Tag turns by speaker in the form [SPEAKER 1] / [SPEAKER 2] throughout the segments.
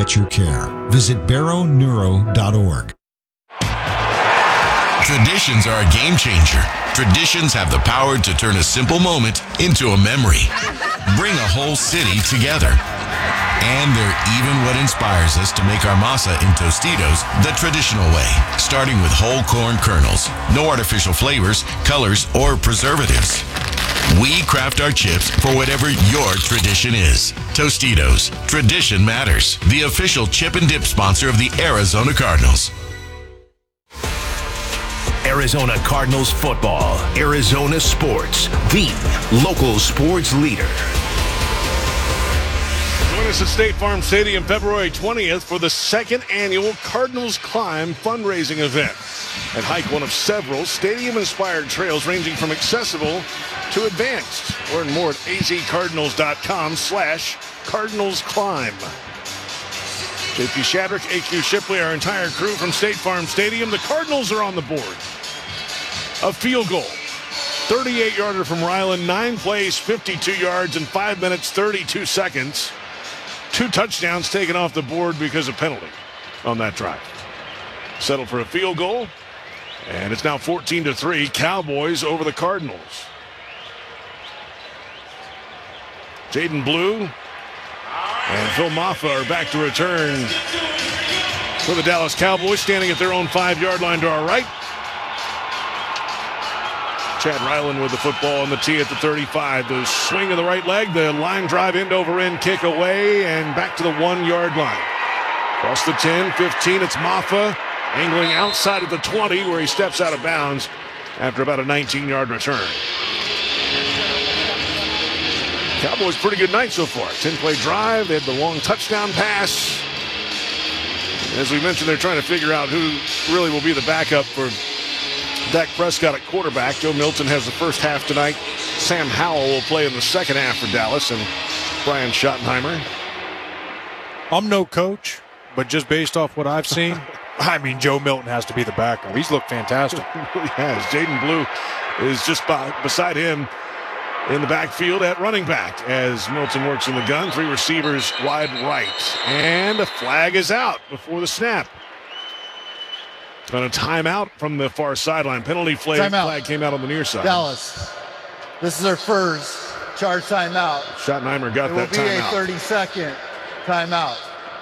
[SPEAKER 1] get your care. Visit barrowneuro.org.
[SPEAKER 2] Traditions are a game changer. Traditions have the power to turn a simple moment into a memory. Bring a whole city together. And they're even what inspires us to make our masa in Tostitos the traditional way, starting with whole corn kernels, no artificial flavors, colors, or preservatives. We craft our chips for whatever your tradition is. Tostitos, tradition matters. The official chip and dip sponsor of the Arizona Cardinals.
[SPEAKER 3] Arizona Cardinals football. Arizona Sports, the local sports leader.
[SPEAKER 4] Join us at State Farm Stadium February 20th for the second annual Cardinals Climb fundraising event. And hike one of several stadium-inspired trails ranging from accessible to advanced. Learn more at azcardinals.com/Cardinals Climb. JP Shadrick, AQ Shipley, our entire crew from State Farm Stadium. The Cardinals are on the board. A field goal. 38-yarder from Ryland, 9 plays, 52 yards in 5 minutes, 32 seconds. 2 touchdowns taken off the board because of penalty on that drive. Settled for a field goal, and it's now 14-3, Cowboys over the Cardinals. Jaden Blue and Phil Maffa are back to return for the Dallas Cowboys, standing at their own 5-yard line to our right. Chad Ryland with the football on the tee at the 35. The swing of the right leg, the line drive end-over-end kick away, and back to the 1-yard line. Across the 10, 15, it's Maffa angling outside of the 20 where he steps out of bounds after about a 19-yard return. Cowboys pretty good night so far. 10-play drive. They had the long touchdown pass. As we mentioned, they're trying to figure out who really will be the backup for Dak Prescott at quarterback. Joe Milton has the first half tonight. Sam Howell will play in the second half for Dallas, and Brian Schottenheimer.
[SPEAKER 5] I'm no coach, but just based off what I've seen, I mean, Joe Milton has to be the backup. He's looked fantastic.
[SPEAKER 4] He really has. Jaden Blue is just beside him in the backfield at running back as Milton works in the gun. 3 receivers wide right. And a flag is out before the snap. On a timeout from the far sideline. Penalty flag came out on the near side.
[SPEAKER 6] Dallas, this is our first charge timeout.
[SPEAKER 4] Schottenheimer got that timeout.
[SPEAKER 6] It will be a 30-second timeout.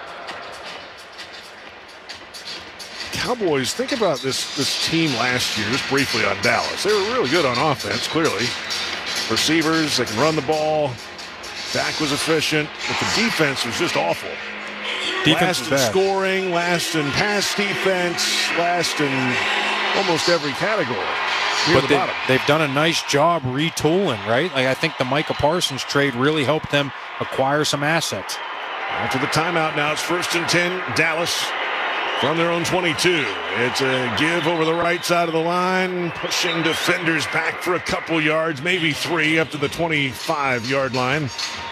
[SPEAKER 4] Cowboys, think about this team last year, just briefly on Dallas. They were really good on offense, clearly. Receivers, they can run the ball. Dak was efficient, but the defense was just awful.
[SPEAKER 5] Defense
[SPEAKER 4] last in scoring, last in pass defense, last in almost every category.
[SPEAKER 5] But they've done a nice job retooling, right? Like, I think the Micah Parsons trade really helped them acquire some assets.
[SPEAKER 4] After the timeout now, it's 1st and 10, Dallas from their own 22. It's a give over the right side of the line, pushing defenders back for a couple yards, maybe 3 up to the 25-yard line.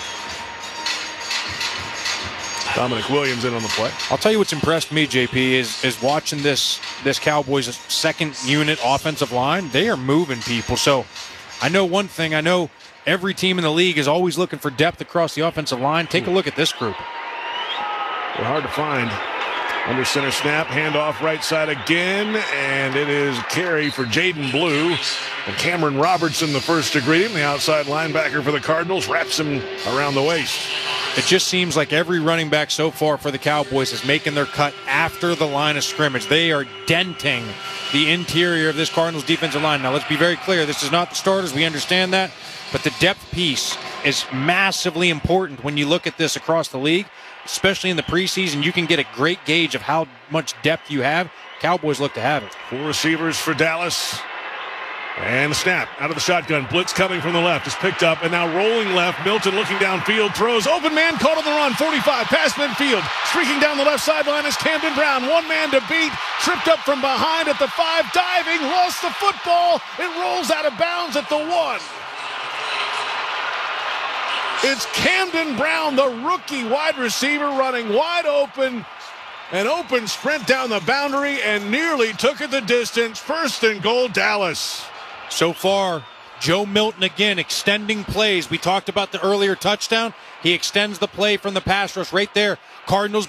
[SPEAKER 4] Dominic Williams in on the play.
[SPEAKER 5] I'll tell you what's impressed me, JP, is watching this Cowboys second unit offensive line. They are moving people. So I know one thing. I know every team in the league is always looking for depth across the offensive line. Take a look at this group.
[SPEAKER 4] They're hard to find. Under center snap, handoff right side again, and it is a carry for Jaden Blue. And Cameron Robertson, the first to greet him, the outside linebacker for the Cardinals, wraps him around the waist.
[SPEAKER 5] It just seems like every running back so far for the Cowboys is making their cut after the line of scrimmage. They are denting the interior of this Cardinals defensive line. Now, let's be very clear. This is not the starters. We understand that. But the depth piece is massively important when you look at this across the league, especially in the preseason. You can get a great gauge of how much depth you have. Cowboys look to have it.
[SPEAKER 4] 4 receivers for Dallas. And the snap out of the shotgun. Blitz coming from the left is picked up, and now rolling left. Milton looking downfield, throws. Open man caught on the run. 45 past midfield. Streaking down the left sideline is Camden Brown. 1 man to beat. Tripped up from behind at the 5. Diving. Lost the football. It rolls out of bounds at the 1. It's Camden Brown, the rookie wide receiver, running wide open. An open sprint down the boundary and nearly took it the distance. 1st and goal, Dallas.
[SPEAKER 5] So far, Joe Milton again extending plays. We talked about the earlier touchdown. He extends the play from the pass rush right there. Cardinals